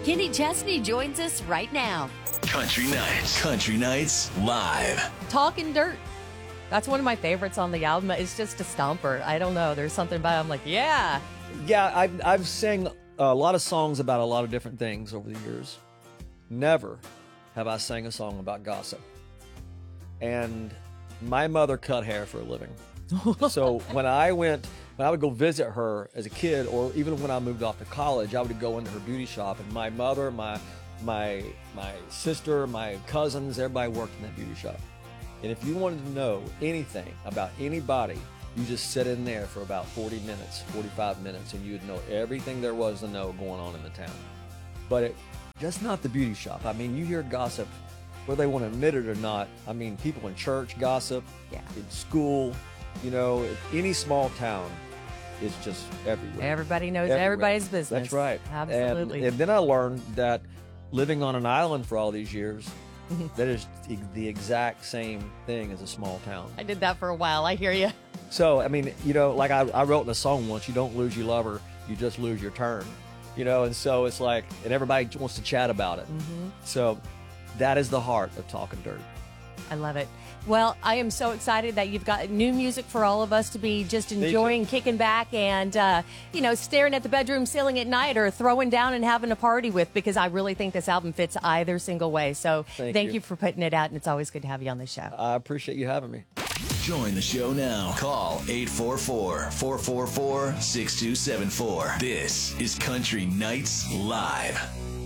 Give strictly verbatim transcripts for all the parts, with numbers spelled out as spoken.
Kenny Chesney joins us right now. Country Nights. Country Nights Live. Talking Dirt. That's one of my favorites on the album. It's just a stomper. I don't know. There's something about it. I'm like, yeah. Yeah, I've, I've sang a lot of songs about a lot of different things over the years. Never have I sang a song about gossip. And my mother cut hair for a living. So when I went, when I would go visit her as a kid, or even when I moved off to college, I would go into her beauty shop, and my mother, my my my sister, my cousins, everybody worked in that beauty shop. And if you wanted to know anything about anybody, you just sit in there for about forty minutes, forty-five minutes, and you'd know everything there was to know going on in the town. But it, just not the beauty shop. I mean, you hear gossip, whether they want to admit it or not. I mean, people in church gossip, Yeah. in school, you know, any small town is just everywhere. Everybody knows Everywhere. everybody's business. That's right. Absolutely. And, and then I learned that living on an island for all these years, that is the, the exact same thing as a small town. I did that for a while. I hear you. So, I mean, you know, like I, I wrote in a song once, you don't lose your lover, you just lose your turn. You know, and so it's like, and everybody wants to chat about it. Mm-hmm. So that is the heart of Talking Dirt. I love it. Well, I am so excited that you've got new music for all of us to be just enjoying, kicking back, and, uh, you know, staring at the bedroom ceiling at night or throwing down and having a party with, because I really think this album fits either single way. So Thank thank you. you for putting it out, and it's always good to have you on the show. I appreciate you having me. Join the show now. Call eight four four, four four four, six two seven four. This is Country Nights Live.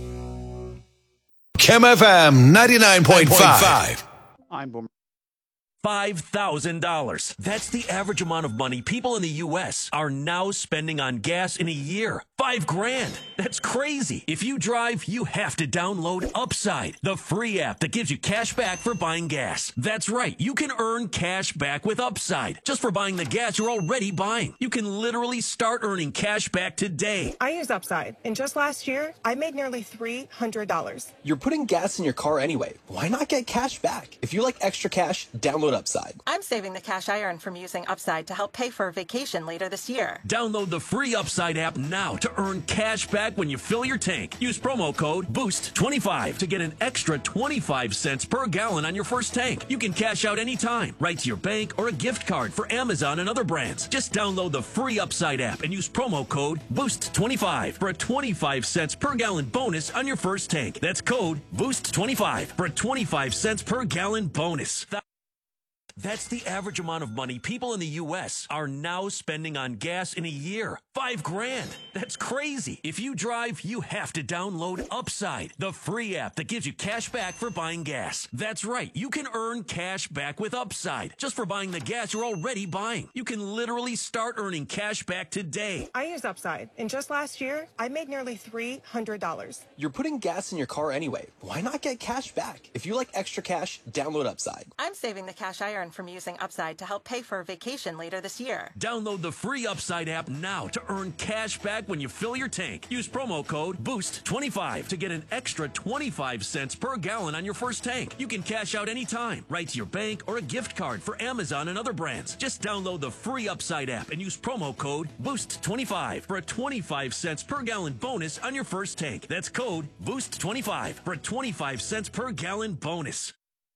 Chem F M ninety-nine point five. I'm Boomer. five thousand dollars. That's the average amount of money people in the U S are now spending on gas in a year. Five grand. That's crazy. If you drive, you have to download Upside, the free app that gives you cash back for buying gas. That's right. You can earn cash back with Upside just for buying the gas you're already buying. You can literally start earning cash back today. I use Upside, and just last year, I made nearly three hundred dollars. You're putting gas in your car anyway. Why not get cash back? If you like extra cash, download Upside. I'm saving the cash I earn from using Upside to help pay for a vacation later this year. Download the free Upside app now to earn cash back when you fill your tank. Use promo code boost twenty-five to get an extra twenty-five cents per gallon on your first tank. You can cash out anytime, right to your bank or a gift card for Amazon and other brands. Just download the free Upside app and use promo code boost twenty-five for a twenty-five cents per gallon bonus on your first tank. That's code boost twenty-five for a twenty-five cents per gallon bonus. That's the average amount of money people in the U S are now spending on gas in a year. Five grand. That's crazy. If you drive, you have to download Upside, the free app that gives you cash back for buying gas. That's right. You can earn cash back with Upside just for buying the gas you're already buying. You can literally start earning cash back today. I use Upside, and just last year, I made nearly three hundred dollars. You're putting gas in your car anyway. Why not get cash back? If you like extra cash, download Upside. I'm saving the cash I earn from using Upside to help pay for a vacation later this year. Download the free Upside app now to earn cash back when you fill your tank. Use promo code boost twenty-five to get an extra twenty-five cents per gallon on your first tank. You can cash out anytime, right to your bank or a gift card for Amazon and other brands. Just download the free Upside app and use promo code boost twenty-five for a twenty-five cents per gallon bonus on your first tank. That's code boost twenty-five for a twenty-five cents per gallon bonus.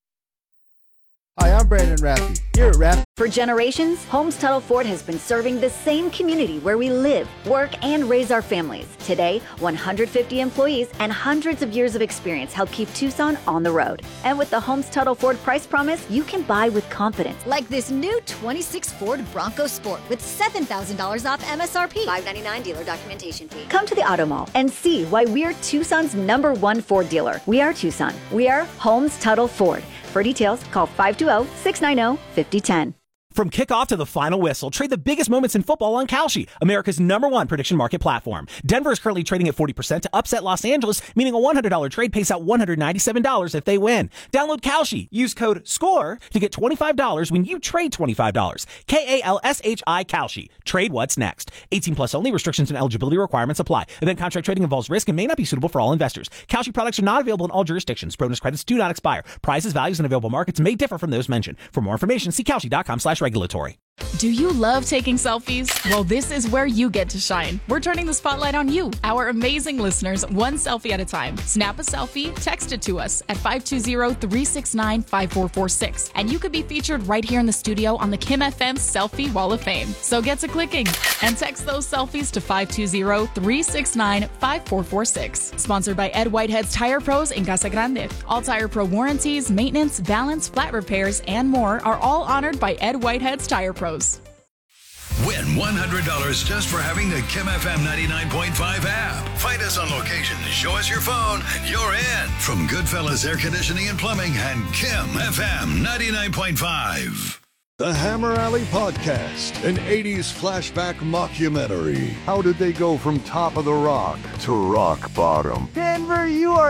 Hi, I'm Brandon Raffy. Here at Raffy. For generations, Holmes Tuttle Ford has been serving the same community where we live, work, and raise our families. Today, one hundred fifty employees and hundreds of years of experience help keep Tucson on the road. And with the Holmes Tuttle Ford price promise, you can buy with confidence. Like this new twenty-six Ford Bronco Sport with seven thousand dollars off M S R P. five ninety-nine dealer documentation fee. Come to the Auto Mall and see why we're Tucson's number one Ford dealer. We are Tucson. We are Holmes Tuttle Ford. For details, call five two zero, six nine zero, five zero one zero. From kickoff to the final whistle, trade the biggest moments in football on Kalshi, America's number one prediction market platform. Denver is currently trading at forty percent to upset Los Angeles, meaning a one hundred dollars trade pays out one hundred ninety-seven dollars if they win. Download Kalshi. Use code SCORE to get twenty-five dollars when you trade twenty-five dollars. K A L S H I Kalshi. Trade what's next. eighteen plus only. Restrictions and eligibility requirements apply. Event contract trading involves risk and may not be suitable for all investors. Kalshi products are not available in all jurisdictions. Bonus credits do not expire. Prices, values, and available markets may differ from those mentioned. For more information, see Kalshi dot com slash regulatory. Do you love taking selfies? Well, this is where you get to shine. We're turning the spotlight on you, our amazing listeners, one selfie at a time. Snap a selfie, text it to us at five two zero, three six nine, five four four six, and you could be featured right here in the studio on the Kim F M Selfie Wall of Fame. So get to clicking and text those selfies to five two zero, three six nine, five four four six. Sponsored by Ed Whitehead's Tire Pros in Casa Grande. All Tire Pro warranties, maintenance, balance, flat repairs, and more are all honored by Ed Whitehead's Tire Pros. Win one hundred dollars just for having the Kim F M ninety-nine point five app. Find us on location, show us your phone, and you're in. From Goodfellas Air Conditioning and Plumbing and Kim F M ninety-nine point five. The Hammer Alley Podcast, an eighties flashback mockumentary. How did they go from top of the rock to rock bottom? Denver, you are